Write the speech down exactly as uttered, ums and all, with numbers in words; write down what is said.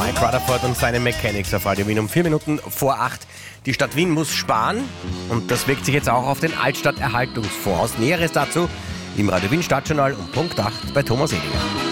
Mike Rutherford und seine Mechanics auf Radio Wien um vier Minuten vor acht. Die Stadt Wien muss sparen und das wirkt sich jetzt auch auf den Altstadterhaltungsfonds aus. Näheres dazu im Radio Wien Stadtjournal um Punkt acht bei Thomas Edinger.